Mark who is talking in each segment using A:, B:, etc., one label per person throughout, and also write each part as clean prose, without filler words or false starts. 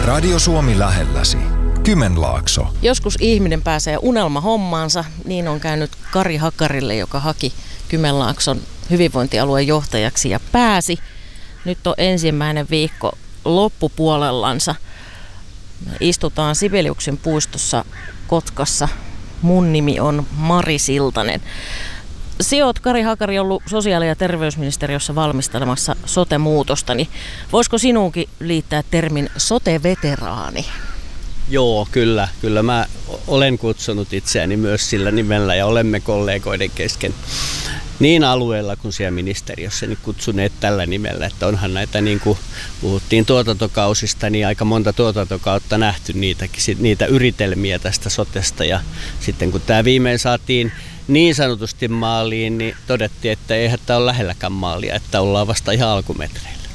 A: Radio Suomi lähelläsi. Kymenlaakso.
B: Joskus ihminen pääsee unelmahommaansa, niin on käynyt Kari Hakarille, joka haki Kymenlaakson hyvinvointialueen johtajaksi ja pääsi. Nyt on ensimmäinen viikko loppupuolellansa. Me istutaan Sibeliuksen puistossa Kotkassa. Mun nimi on Mari Siltanen. Sinä olet, Kari Hakari, ollut sosiaali- ja terveysministeriössä valmistelemassa sote-muutosta, niin voisiko sinuunkin liittää termin sote-veteraani?
C: Joo, kyllä. Kyllä mä olen kutsunut itseäni myös sillä nimellä ja olemme kollegoiden kesken niin alueella kuin siellä ministeriössä niin kutsuneet tällä nimellä, että onhan näitä, niin kuin puhuttiin tuotantokausista, niin aika monta tuotantokautta nähty niitä yritelmiä tästä sotesta, ja sitten kun tämä viimein saatiin niin sanotusti maaliin, niin todettiin, että eihän tämä ole lähelläkään maalia, että ollaan vasta ihan alkumetreillä.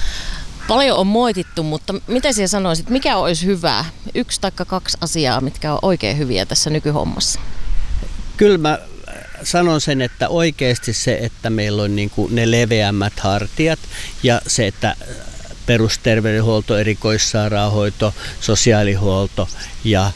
B: Paljon on moitittu, mutta mitä sinä sanoisit, mikä olisi hyvää? 1 tai 2 asiaa, mitkä on oikein hyviä tässä nykyhommassa? Kyllä
C: mä sanon sen, että oikeasti se, että meillä on niin kuin ne leveämmät hartiat ja se, että perusterveydenhuolto, erikoissairaanhoito, sosiaalihuolto ja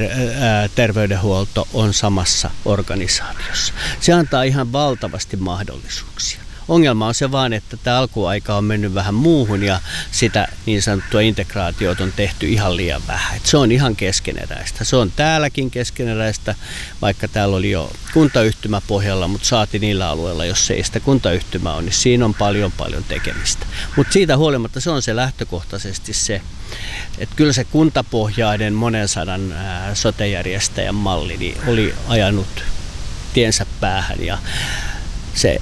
C: terveydenhuolto on samassa organisaatiossa. Se antaa ihan valtavasti mahdollisuuksia. Ongelma on se vaan, että tämä alkuaika on mennyt vähän muuhun ja sitä niin sanottua integraatiota on tehty ihan liian vähän. Se on ihan keskeneräistä. Se on täälläkin keskeneräistä, vaikka täällä oli jo kuntayhtymä pohjalla, mutta saati niillä alueilla, jos ei sitä kuntayhtymä on, niin siinä on paljon tekemistä. Mutta siitä huolimatta se on se lähtökohtaisesti se, että kyllä se kuntapohjainen monen sadan sote-järjestäjän malli niin oli ajanut tiensä päähän ja se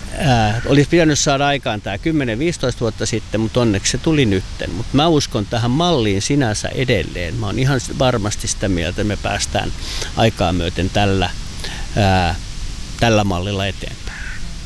C: olisi pitänyt saada aikaan tämä 10-15 vuotta sitten, mutta onneksi se tuli nytten. Mutta mä uskon tähän malliin sinänsä edelleen. Mä oon ihan varmasti sitä mieltä, että me päästään aikaa myöten tällä mallilla eteenpäin.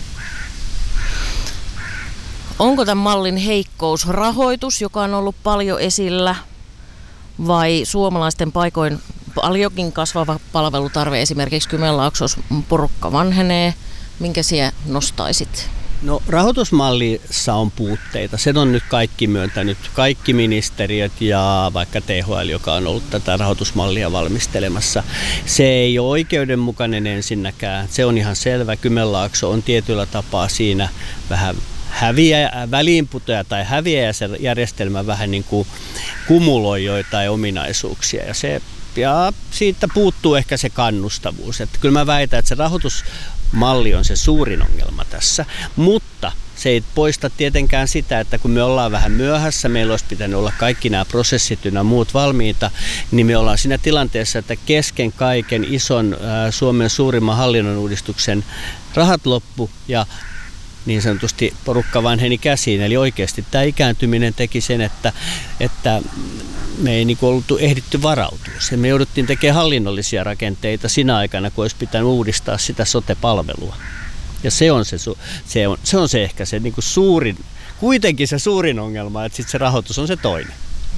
B: Onko tämän mallin heikkous rahoitus, joka on ollut paljon esillä, vai suomalaisten paikoin paljonkin kasvava palvelutarve, esimerkiksi Kymenlaaksossa porukka vanhenee? Minkä sinä nostaisit?
C: No, rahoitusmallissa on puutteita. Sen on nyt kaikki myöntänyt, kaikki ministeriöt ja vaikka THL, joka on ollut tätä rahoitusmallia valmistelemassa. Se ei ole oikeudenmukainen ensinnäkään. Se on ihan selvä. Kymenlaakso on tietyllä tapaa siinä vähän väliinputoja tai häviäjä. Se järjestelmä vähän niin kuin kumuloi joitain ominaisuuksia ja siitä puuttuu ehkä se kannustavuus. Että kyllä mä väitän, että se rahoitusmalli on se suurin ongelma tässä, mutta se ei poista tietenkään sitä, että kun me ollaan vähän myöhässä, meillä olisi pitänyt olla kaikki nämä prosessit ja muut valmiita, niin me ollaan siinä tilanteessa, että kesken kaiken ison Suomen suurimman hallinnonuudistuksen rahat loppu ja niin sanotusti porukka vanheni käsiin. Eli oikeasti tämä ikääntyminen teki sen, että me ei oltu ehditty varautua. Me jouduttiin tekemään hallinnollisia rakenteita siinä aikana, kun olisi pitänyt uudistaa sitä sote-palvelua. Ja se on se ehkä se niin kuin suurin, kuitenkin se suurin ongelma, että sitten se rahoitus on se toinen.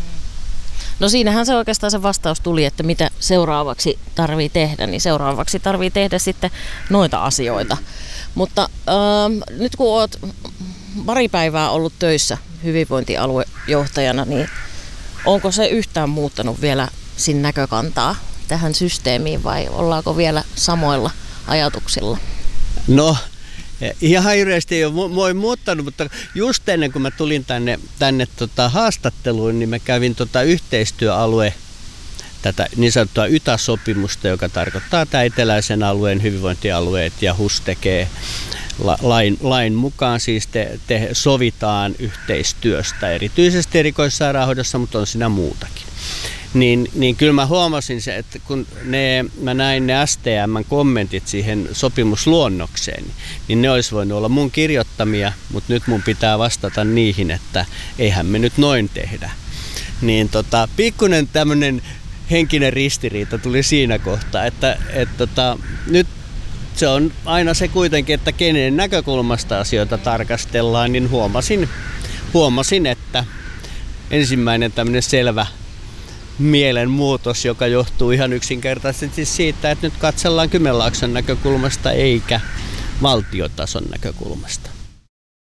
B: No siinähän se oikeastaan se vastaus tuli, että mitä seuraavaksi tarvii tehdä, niin seuraavaksi tarvii tehdä sitten noita asioita. Mutta nyt kun olet pari päivää ollut töissä hyvinvointialuejohtajana, niin onko se yhtään muuttanut vielä sin näkökantaa tähän systeemiin vai ollaanko vielä samoilla ajatuksilla?
C: No, ihan hirveästi ei ole muuttanut, mutta just ennen kuin mä tulin tänne haastatteluun, niin mä kävin yhteistyöalue, tätä niin sanottua YTA-sopimusta, joka tarkoittaa tämä eteläisen alueen hyvinvointialueet ja HUS tekee lain mukaan, siis sovitaan yhteistyöstä, erityisesti erikoissairaanhoidossa, mutta on siinä muutakin. Niin kyllä mä huomasin se, että kun mä näin ne STM:n kommentit siihen sopimusluonnokseen, niin ne olisi voinut olla mun kirjoittamia, mutta nyt mun pitää vastata niihin, että eihän me nyt noin tehdä. Niin pikkuinen tämmöinen henkinen ristiriita tuli siinä kohtaa, että nyt se on aina se kuitenkin, että kenen näkökulmasta asioita tarkastellaan, niin huomasin, että ensimmäinen tämmöinen selvä mielenmuutos, joka johtuu ihan yksinkertaisesti siitä, että nyt katsellaan Kymenlaakson näkökulmasta eikä valtiotason näkökulmasta.